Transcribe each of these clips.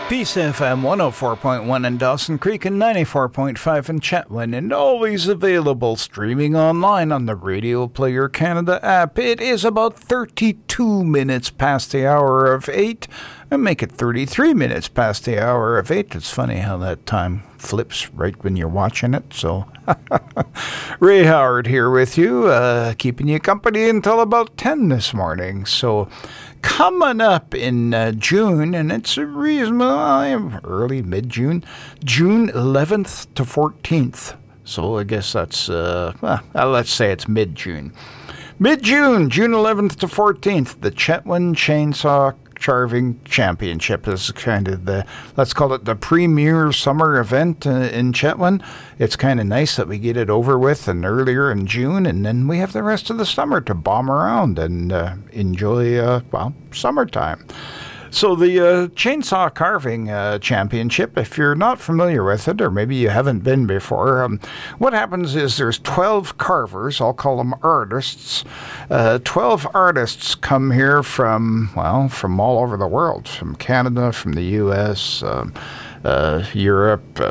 Peace FM 104.1 in Dawson Creek and 94.5 in Chetwynd, and always available streaming online on the Radio Player Canada app. It is about 32 minutes past the hour of 8, and make it 33 minutes past the hour of 8. It's funny how that time flips right when you're watching it, so... Ray Howard here with you, keeping you company until about 10 this morning, so... Coming up in June, and it's a reasonable, early, mid-June, June 11th to 14th. So I guess that's, let's say it's mid-June. Mid-June, June 11th to 14th, the Chetwynd Chainsaw Carving Championship is kind of the, let's call it the premier summer event in Chetwynd. It's kind of nice that we get it over with and earlier in June, and then we have the rest of the summer to bomb around and enjoy, summertime. So the Chainsaw Carving Championship, if you're not familiar with it, or maybe you haven't been before, what happens is there's 12 carvers, I'll call them artists. 12 artists come here from all over the world, from Canada, from the U.S., Europe,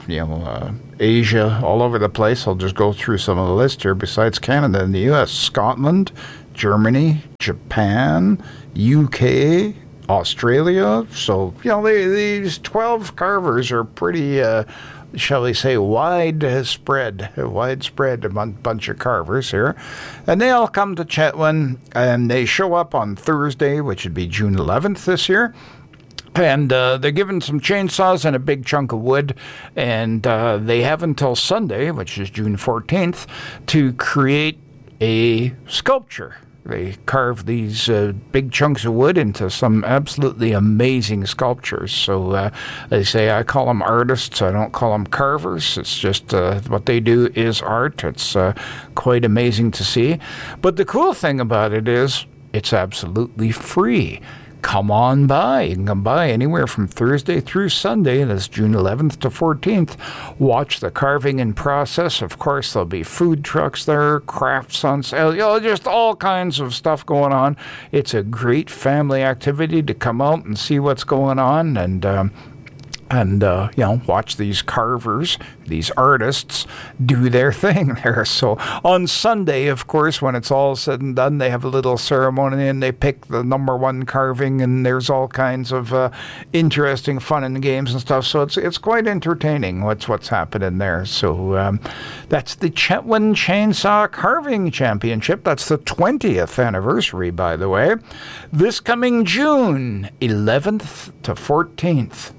Asia, all over the place. I'll just go through some of the list here. Besides Canada and the U.S., Scotland, Germany, Japan, UK, Australia. So, these 12 carvers are pretty, shall we say, widespread bunch of carvers here. And they all come to Chetwynd, and they show up on Thursday, which would be June 11th this year. And they're given some chainsaws and a big chunk of wood, and they have until Sunday, which is June 14th, to create a sculpture. They carve these big chunks of wood into some absolutely amazing sculptures. So they say I call them artists. I don't call them carvers. It's just what they do is art. It's quite amazing to see. But the cool thing about it is it's absolutely free. Come on by. You can come by anywhere from Thursday through Sunday. That's June 11th to 14th. Watch the carving in process. Of course, there'll be food trucks there, crafts on sale, just all kinds of stuff going on. It's a great family activity to come out and see what's going on and watch these carvers, these artists, do their thing there. So on Sunday, of course, when it's all said and done, they have a little ceremony and they pick the number one carving, and there's all kinds of interesting fun and games and stuff. So it's quite entertaining what's happening there. So that's the Chetwynd Chainsaw Carving Championship. That's the 20th anniversary, by the way. This coming June 11th to 14th.